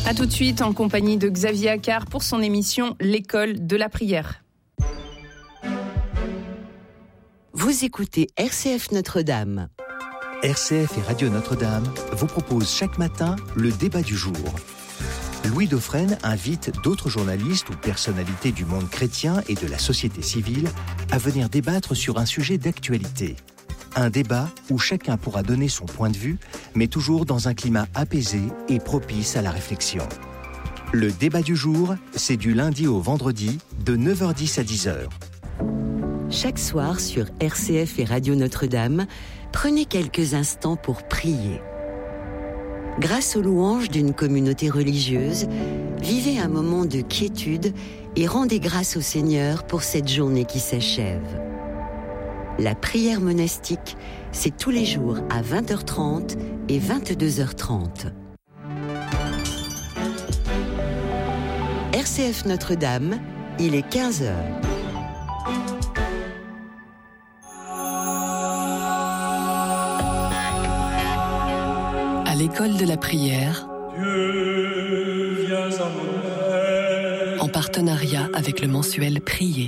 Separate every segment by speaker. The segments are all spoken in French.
Speaker 1: A tout de suite en compagnie de Xavier Accart pour son émission L'école de la prière.
Speaker 2: Vous écoutez RCF Notre-Dame.
Speaker 3: RCF et Radio Notre-Dame vous proposent chaque matin le débat du jour. Louis Dauphren invite d'autres journalistes ou personnalités du monde chrétien et de la société civile à venir débattre sur un sujet d'actualité. Un débat où chacun pourra donner son point de vue, mais toujours dans un climat apaisé et propice à la réflexion. Le débat du jour, c'est du lundi au vendredi, de 9h10 à 10h.
Speaker 2: Chaque soir sur RCF et Radio Notre-Dame, prenez quelques instants pour prier. Grâce aux louanges d'une communauté religieuse, vivez un moment de quiétude et rendez grâce au Seigneur pour cette journée qui s'achève. La prière monastique, c'est tous les jours à 20h30 et 22h30. RCF Notre-Dame, il est 15h.
Speaker 4: À l'école de la prière, en partenariat avec le mensuel Prier.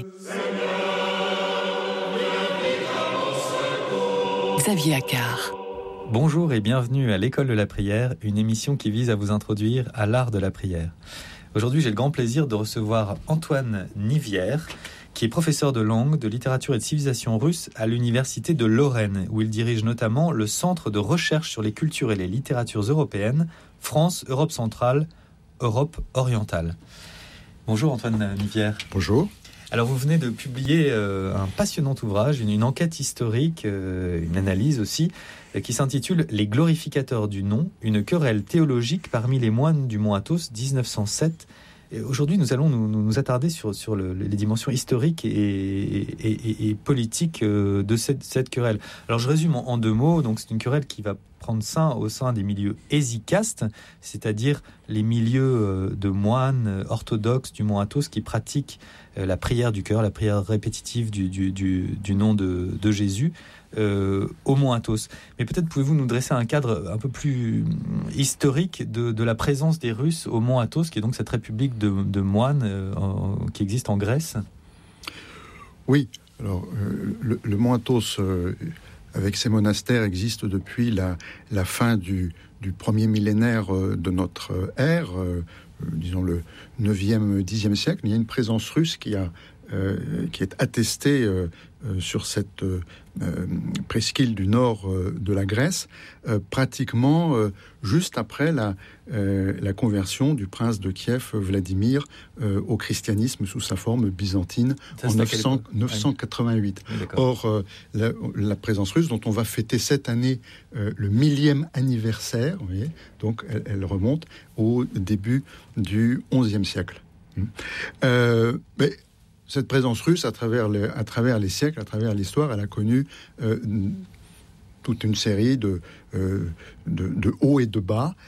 Speaker 4: Xavier Accart.
Speaker 5: Bonjour et bienvenue à l'école de la prière, une émission qui vise à vous introduire à l'art de la prière. Aujourd'hui, j'ai le grand plaisir de recevoir Antoine Nivière, qui est professeur de langue, de littérature et de civilisation russe à l'université de Lorraine, où il dirige notamment le Centre de recherche sur les cultures et les littératures européennes, France, Europe centrale, Europe orientale. Bonjour Antoine Nivière.
Speaker 6: Bonjour.
Speaker 5: Alors vous venez de publier un passionnant ouvrage, une enquête historique, une analyse aussi, qui s'intitule « Les glorificateurs du nom, une querelle théologique parmi les moines du Mont Athos 1907 ». Et aujourd'hui, nous allons nous attarder sur les dimensions historiques et politiques de cette querelle. Alors, je résume en deux mots. Donc, c'est une querelle qui va prendre au sein des milieux hésicastes, c'est-à-dire les milieux de moines orthodoxes du Mont Athos qui pratiquent la prière du cœur, la prière répétitive du nom de Jésus, au Mont Athos. Mais peut-être pouvez-vous nous dresser un cadre un peu plus historique de la présence des Russes au Mont Athos, qui est donc cette république de moines qui existe en Grèce.
Speaker 6: Oui, alors le Mont Athos, avec ses monastères, existe depuis la fin du premier millénaire de notre ère, disons le 9e, 10e siècle. Il y a une présence russe qui est attestée sur cette presqu'île du nord de la Grèce, pratiquement juste après la conversion du prince de Kiev, Vladimir, au christianisme sous sa forme byzantine en 988. Oui, or, la présence russe, dont on va fêter cette année le 1000e anniversaire, vous voyez, donc elle remonte au début du XIe siècle. Mais cette présence russe, à travers les siècles, à travers l'histoire, elle a connu toute une série de hauts et de bas.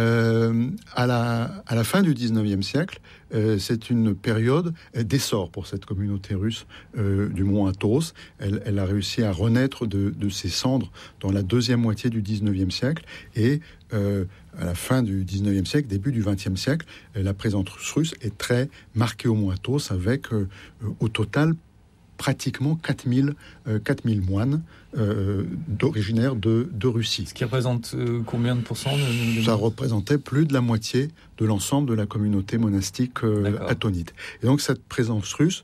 Speaker 6: À la fin du XIXe siècle, c'est une période d'essor pour cette communauté russe du Mont Athos. Elle a réussi à renaître de ses cendres dans la deuxième moitié du XIXe siècle et à la fin du XIXe siècle, début du XXe siècle, la présence russe est très marquée au Mont Athos avec au total pratiquement 4000 moines originaires de Russie.
Speaker 5: Ce qui représente combien de pourcents
Speaker 6: Ça représentait plus de la moitié de l'ensemble de la communauté monastique attonite. Et donc cette présence russe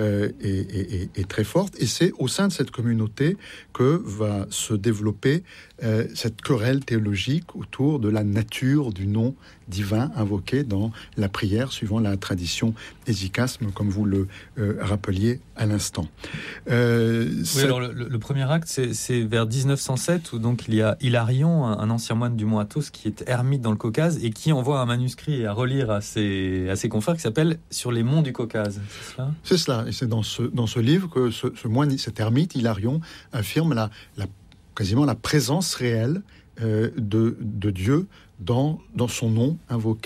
Speaker 6: est très forte, et c'est au sein de cette communauté que va se développer cette querelle théologique autour de la nature du nom divin invoqué dans la prière, suivant la tradition hésicasme, comme vous le rappeliez à l'instant.
Speaker 5: Oui, alors le premier acte, c'est vers 1907, où donc il y a Hilarion, un ancien moine du Mont Athos, qui est ermite dans le Caucase et qui envoie un manuscrit à relire à ses confrères qui s'appelle « Sur les monts du Caucase ». C'est cela ? C'est cela,
Speaker 6: et c'est dans ce livre que ce moine, cet ermite, Hilarion, affirme quasiment la présence réelle de Dieu dans son nom invoqué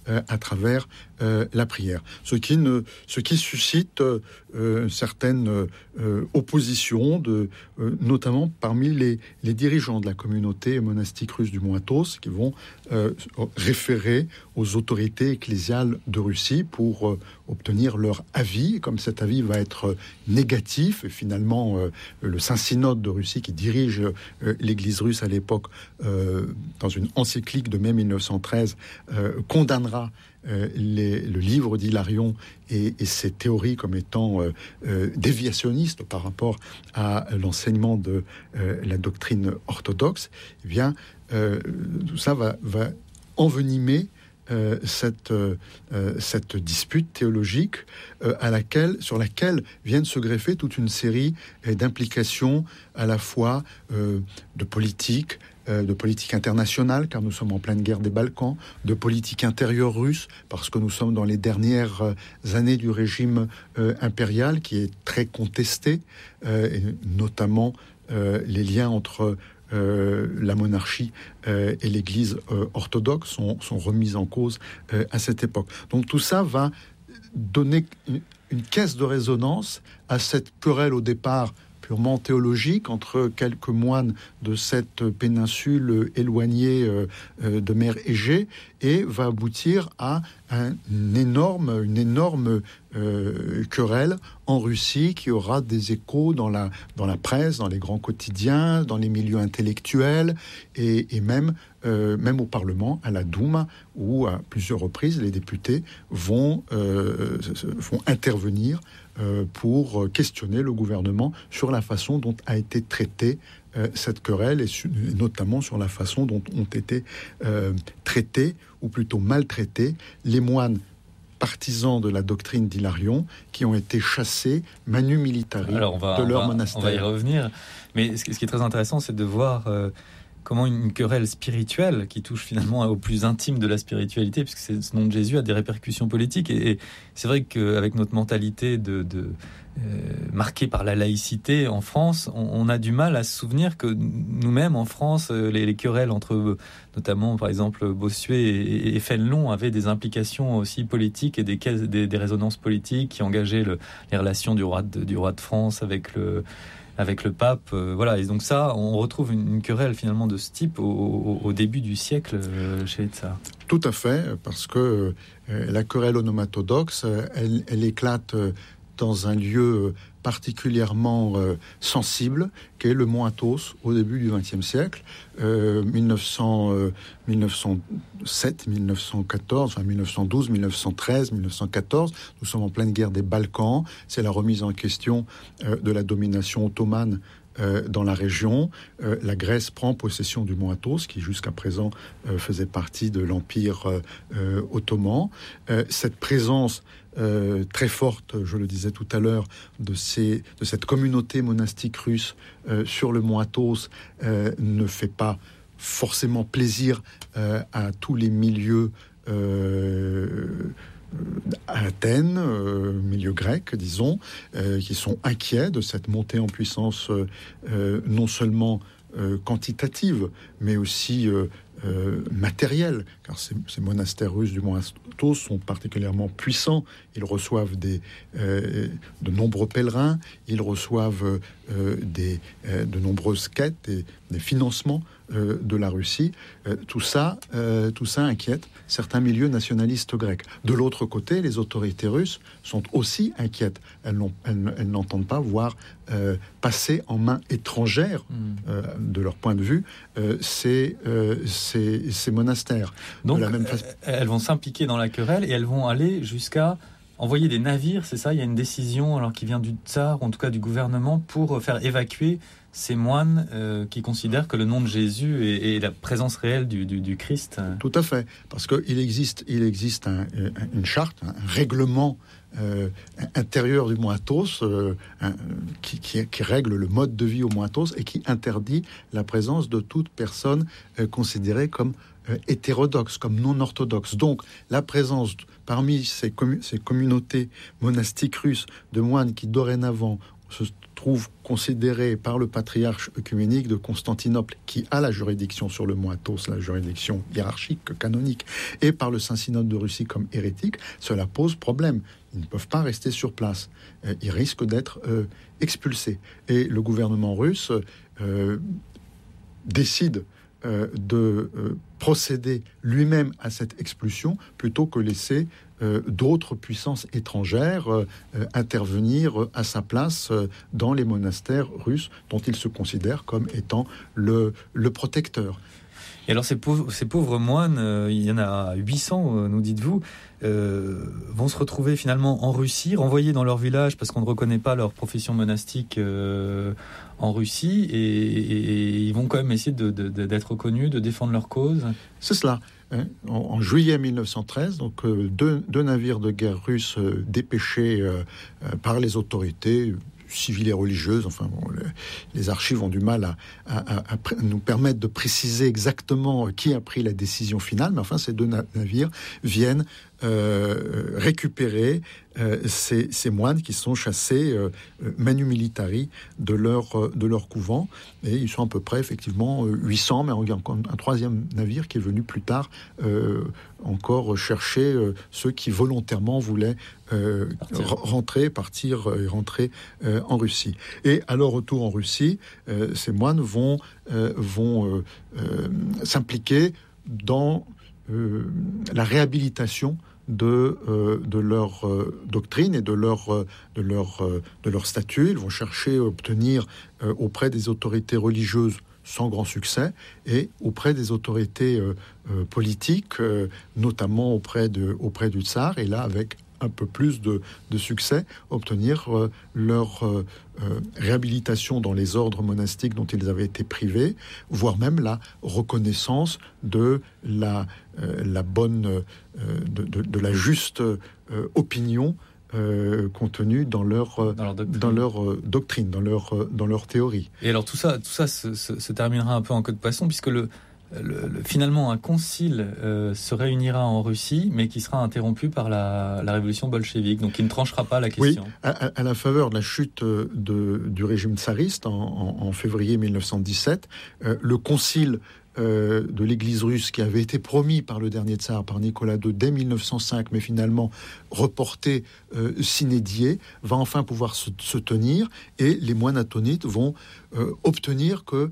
Speaker 6: à travers la prière. Ce qui suscite certaines oppositions, notamment parmi les dirigeants de la communauté monastique russe du Mont Athos, qui vont référer aux autorités ecclésiales de Russie pour obtenir leur avis. Comme cet avis va être négatif, et finalement le Saint-Synode de Russie, qui dirige l'Église russe à l'époque, dans une encyclique de mai 1913, condamnera le livre d'Hilarion et ses théories comme étant déviationnistes par rapport à l'enseignement de la doctrine orthodoxe. Eh bien, tout ça va envenimer cette dispute théologique sur laquelle viennent se greffer toute une série d'implications à la fois de politique internationale, car nous sommes en pleine guerre des Balkans, de politique intérieure russe, parce que nous sommes dans les dernières années du régime impérial qui est très contesté, et notamment les liens entre la monarchie et l'Église orthodoxe sont remises en cause à cette époque. Donc tout ça va donner une caisse de résonance à cette querelle au départ purement théologique entre quelques moines de cette péninsule éloignée de mer Égée, et va aboutir à une énorme querelle en Russie qui aura des échos dans la presse, dans les grands quotidiens, dans les milieux intellectuels et même au Parlement, à la Douma, où à plusieurs reprises les députés vont intervenir pour questionner le gouvernement sur la façon dont a été traitée cette querelle, et notamment sur la façon dont ont été traités, ou plutôt maltraités, les moines partisans de la doctrine d'Hilarion qui ont été chassés manu militari de leur monastère.
Speaker 5: On va y revenir, mais ce qui est très intéressant, c'est de voir comment une querelle spirituelle qui touche finalement au plus intime de la spiritualité, puisque ce nom de Jésus a des répercussions politiques, et c'est vrai qu'avec notre mentalité marquée par la laïcité en France, on a du mal à se souvenir que nous-mêmes en France, les querelles entre notamment par exemple Bossuet et Fénelon avaient des implications aussi politiques et des résonances politiques qui engageaient les relations du roi de France avec le pape, voilà. Et donc ça, on retrouve une querelle finalement de ce type au début du siècle chez les tsars.
Speaker 6: Tout à fait, parce que la querelle onomatodoxe, elle éclate dans un lieu particulièrement sensible, qu'est le Mont Athos au début du XXe siècle, 1907, 1914, enfin 1912, 1913, 1914. Nous sommes en pleine guerre des Balkans. C'est la remise en question de la domination ottomane dans la région. La Grèce prend possession du Mont Athos, qui jusqu'à présent faisait partie de l'Empire ottoman. Cette présence très forte, je le disais tout à l'heure, de cette communauté monastique russe sur le Mont Athos ne fait pas forcément plaisir à tous les milieux à Athènes, milieu grec, disons, qui sont inquiets de cette montée en puissance non seulement quantitative, mais aussi matérielle, car ces monastères russes du Mont Athos sont particulièrement puissants. Ils reçoivent de nombreux pèlerins, ils reçoivent de nombreuses quêtes et des financements de la Russie. Tout ça inquiète certains milieux nationalistes grecs. De l'autre côté, les autorités russes sont aussi inquiètes. Elles n'entendent pas voir passer en main étrangère, de leur point de vue, ces monastères.
Speaker 5: Donc, elles vont s'impliquer dans la querelle et elles vont aller jusqu'à envoyer des navires, c'est ça? Il y a une décision alors qui vient du tsar, ou en tout cas du gouvernement, pour faire évacuer ces moines qui considèrent que le nom de Jésus est la présence réelle du Christ.
Speaker 6: Tout à fait, parce qu'il existe une charte, un règlement intérieur du Mont Athos qui règle le mode de vie au Mont Athos et qui interdit la présence de toute personne considérée comme hétérodoxe, comme non orthodoxe. Donc la présence parmi ces communautés monastiques russes de moines qui dorénavant se trouve considéré par le patriarche œcuménique de Constantinople, qui a la juridiction sur le mont Athos, la juridiction hiérarchique, canonique, et par le Saint-Synode de Russie comme hérétique, cela pose problème. Ils ne peuvent pas rester sur place. Ils risquent d'être expulsés. Et le gouvernement russe décide de procéder lui-même à cette expulsion plutôt que laisser d'autres puissances étrangères intervenir à sa place dans les monastères russes dont il se considère comme étant le protecteur.
Speaker 5: Et alors ces pauvres moines, il y en a 800, nous dites-vous, vont se retrouver finalement en Russie, renvoyés dans leur village parce qu'on ne reconnaît pas leur profession monastique en Russie, et ils vont quand même essayer d'être reconnus, de défendre leur cause.
Speaker 6: C'est cela. En juillet 1913, donc deux navires de guerre russes dépêchés par les autorités civiles et religieuses, enfin bon, les archives ont du mal à nous permettre de préciser exactement qui a pris la décision finale, mais enfin ces deux navires viennent récupérer ces moines qui sont chassés manu militari de leur couvent, et ils sont à peu près effectivement 800, mais il y a encore un troisième navire qui est venu plus tard encore chercher ceux qui volontairement voulaient rentrer en Russie. Et à leur retour en Russie, ces moines vont s'impliquer dans la réhabilitation de leur doctrine et de leur statut. Ils vont chercher à obtenir auprès des autorités religieuses, sans grand succès, et auprès des autorités politiques, notamment auprès du tsar, et là avec un peu plus de succès, obtenir leur réhabilitation dans les ordres monastiques dont ils avaient été privés, voire même la reconnaissance de la bonne, de la juste opinion contenue dans leur doctrine, dans leur théorie.
Speaker 5: Et alors tout ça se terminera un peu en queue de poisson, puisque finalement un concile se réunira en Russie, mais qui sera interrompu par la révolution bolchevique, donc qui ne tranchera pas la question.
Speaker 6: Oui, à la faveur de la chute du régime tsariste en février 1917, le concile de l'Église russe, qui avait été promis par le dernier tsar, par Nicolas II, dès 1905, mais finalement reporté sine die, va enfin pouvoir se tenir, et les moines attonites vont obtenir que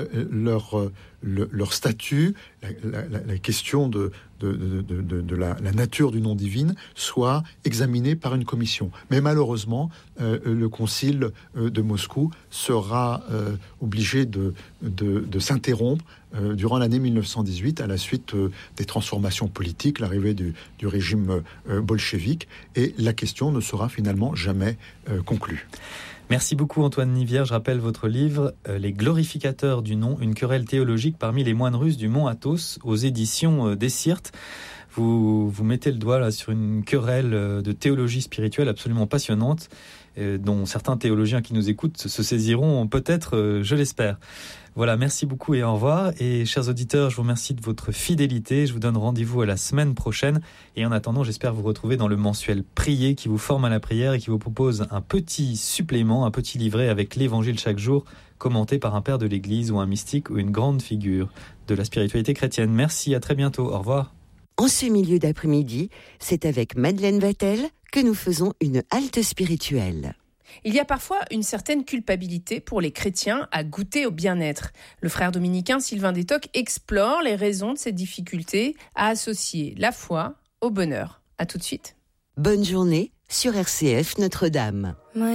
Speaker 6: leur statut, la question de la nature du nom divine soit examinée par une commission. Mais malheureusement, le concile de Moscou sera obligé de s'interrompre durant l'année 1918 à la suite des transformations politiques, l'arrivée du régime bolchevique, et la question ne sera finalement jamais conclue.
Speaker 5: Merci beaucoup Antoine Nivière. Je rappelle votre livre « Les glorificateurs du nom, une querelle théologique parmi les moines russes du mont Athos » aux éditions Dessyrte. Vous mettez le doigt là sur une querelle de théologie spirituelle absolument passionnante, dont certains théologiens qui nous écoutent se saisiront peut-être, je l'espère. Voilà, merci beaucoup et au revoir. Et chers auditeurs, je vous remercie de votre fidélité. Je vous donne rendez-vous à la semaine prochaine. Et en attendant, j'espère vous retrouver dans le mensuel Prier, qui vous forme à la prière et qui vous propose un petit supplément, un petit livret avec l'évangile chaque jour, commenté par un père de l'Église ou un mystique ou une grande figure de la spiritualité chrétienne. Merci, à très bientôt. Au revoir.
Speaker 2: En ce milieu d'après-midi, c'est avec Madeleine Vatel que nous faisons une halte spirituelle.
Speaker 1: Il y a parfois une certaine culpabilité pour les chrétiens à goûter au bien-être. Le frère dominicain Sylvain Détoc explore les raisons de cette difficulté à associer la foi au bonheur. À tout de suite.
Speaker 2: Bonne journée sur RCF Notre-Dame.